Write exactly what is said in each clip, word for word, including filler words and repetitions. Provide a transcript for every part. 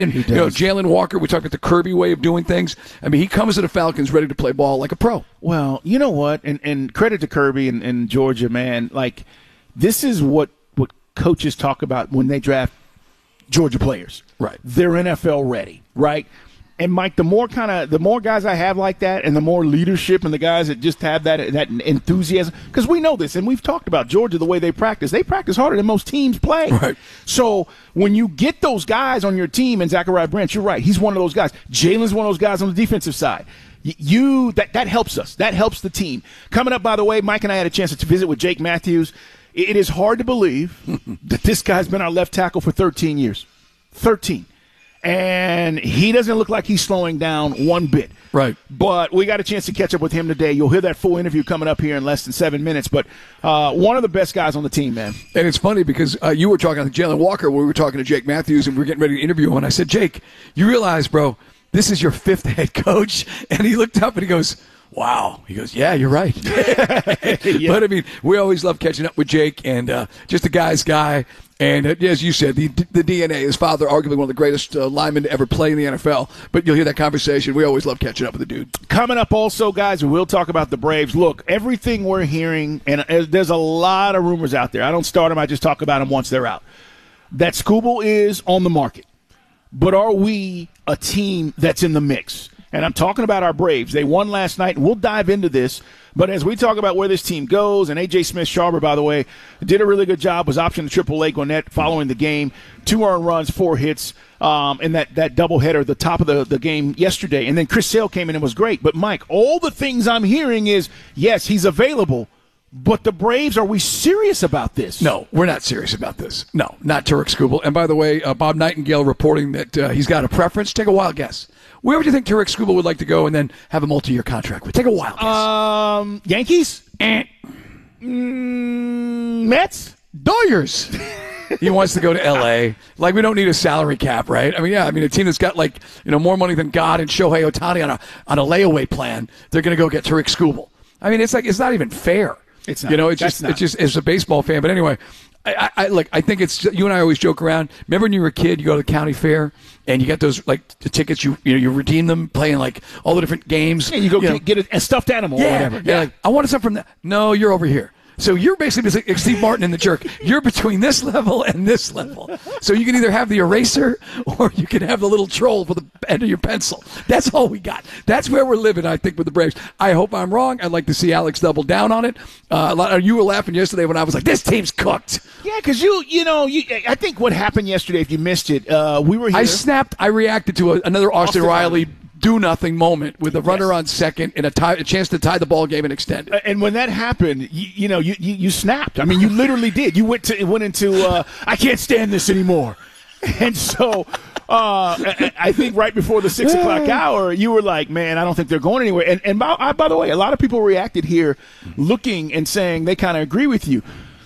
And, you know, Jalen Walker, we talked about the Kirby way of doing things. I mean, he comes to the Falcons ready to play ball like a pro. Well, you know what? And, and credit to Kirby and, and Georgia, man. Like, this is what, what coaches talk about when they draft Georgia players. Right. They're N F L ready, right? And, Mike, the more kind of the more guys I have like that and the more leadership and the guys that just have that that enthusiasm, because we know this, and we've talked about Georgia, the way they practice. They practice harder than most teams play. Right. So when you get those guys on your team, and Zachariah Branch, you're right, he's one of those guys. Jalen's one of those guys on the defensive side. You that, that helps us. That helps the team. Coming up, by the way, Mike and I had a chance to visit with Jake Matthews. It is hard to believe that this guy's been our left tackle for thirteen years. thirteen. And he doesn't look like he's slowing down one bit. Right. But we got a chance to catch up with him today. You'll hear that full interview coming up here in less than seven minutes. But uh, one of the best guys on the team, man. And it's funny because uh, you were talking to Jalen Walker when we were talking to Jake Matthews, and we were getting ready to interview him. And I said, Jake, you realize, bro, this is your fifth head coach? And he looked up and he goes, wow. He goes, yeah, you're right. yeah. But, I mean, we always love catching up with Jake, and uh, just a guy's guy. And uh, as you said, the the D N A, his father, arguably one of the greatest uh, linemen to ever play in the N F L. But you'll hear that conversation. We always love catching up with the dude. Coming up also, guys, we'll talk about the Braves. Look, everything we're hearing, and uh, there's a lot of rumors out there. I don't start them. I just talk about them once they're out. That Skubal is on the market. But are we a team that's in the mix? And I'm talking about our Braves. They won last night, and we'll dive into this. But as we talk about where this team goes, and A J Smith-Sharper, by the way, did a really good job, was optioned to Triple A Gwinnett following the game. Two earned runs, four hits, um, and that, that doubleheader, the top of the, the game yesterday. And then Chris Sale came in and was great. But, Mike, all the things I'm hearing is, yes, he's available. But the Braves, are we serious about this? No, we're not serious about this. No, not Tarik Skubal. And by the way, uh, Bob Nightingale reporting that uh, he's got a preference. Take a wild guess. Where would you think Tarik Skubal would like to go and then have a multi-year contract with? Take a wild guess. Um, Yankees? Eh. Mm, Mets? Dodgers. He wants to go to L A. Like, we don't need a salary cap, right? I mean, yeah, I mean, a team that's got, like, you know, more money than God and Shohei Ohtani on a on a layaway plan, they're going to go get Tarik Skubal. I mean, it's like, it's not even fair. It's not. You know, it's That's just, not. it's just, as a baseball fan. But anyway, I, I, I look, I think it's, you and I always joke around. Remember when you were a kid, you go to the county fair and you get those, like, the tickets, you you know, you redeem them, playing, like, all the different games. Yeah, you go you get, know. get a, a stuffed animal Yeah, or whatever. Yeah, like, I wanted something from that. No, you're over here. So you're basically like Steve Martin in The Jerk. You're between this level and this level. So you can either have the eraser or you can have the little troll for the end of your pencil. That's all we got. That's where we're living, I think, with the Braves. I hope I'm wrong. I'd like to see Alex double down on it. Uh, a lot, you were laughing yesterday when I was like, this team's cooked. Yeah, because you, you know, you, I think what happened yesterday, if you missed it, uh, we were here. I snapped. I reacted to a, another Austin, Austin Riley do-nothing moment with a runner yes. on second and a, tie, a chance to tie the ball game and extend it. And when that happened, you, you know, you, you, you snapped. I mean, you literally did. You went to went into, uh, I can't stand this anymore. And so uh, I, I think right before the six o'clock hour, you were like, man, I don't think they're going anywhere. And, and by, I, by the way, a lot of people reacted here looking and saying they kind of agree with you.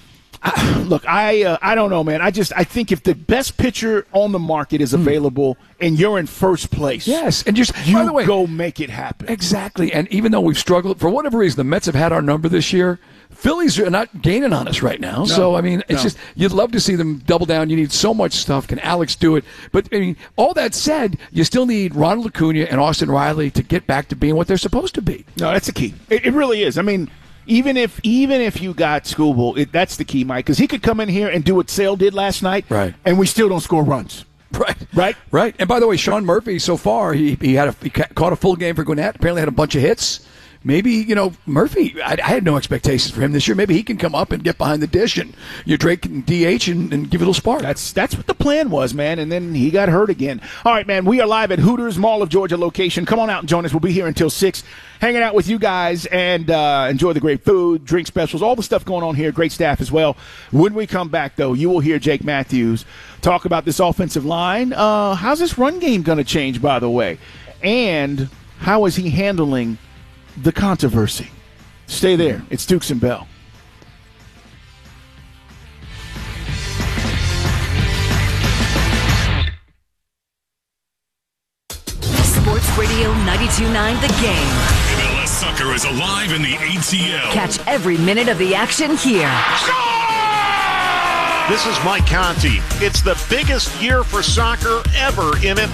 I, look, I uh, I don't know, man. I just I think if the best pitcher on the market is available and you're in first place, yes, and just you by the way, go make it happen. Exactly. And even though we've struggled for whatever reason, the Mets have had our number this year. Phillies are not gaining on us right now. No, so I mean, it's no. just you'd love to see them double down. You need so much stuff. Can Alex do it? But I mean, all that said, you still need Ronald Acuna and Austin Riley to get back to being what they're supposed to be. No, that's the key. It, it really is. I mean. Even if even if you got Skubal, it, that's the key, Mike, because he could come in here and do what Sale did last night, right? And we still don't score runs. Right, right, right. And by the way, Sean Murphy, so far he he had a he caught a full game for Gwinnett. Apparently, had a bunch of hits. Maybe, you know, Murphy, I, I had no expectations for him this year. Maybe he can come up and get behind the dish and you Drake can D H and, and give it a little spark. That's that's what the plan was, man, and then he got hurt again. All right, man, we are live at Hooters Mall of Georgia location. Come on out and join us. We'll be here until six, hanging out with you guys and uh, enjoy the great food, drink specials, all the stuff going on here. Great staff as well. When we come back, though, you will hear Jake Matthews talk about this offensive line. Uh, how's this run game going to change, by the way? And how is he handling the controversy? Stay there. It's Dukes and Bell. Sports Radio ninety-two point nine The Game. M L S Soccer is alive in the A T L. Catch every minute of the action here. Score! This is Mike Conti. It's the biggest year for soccer ever in Atlanta.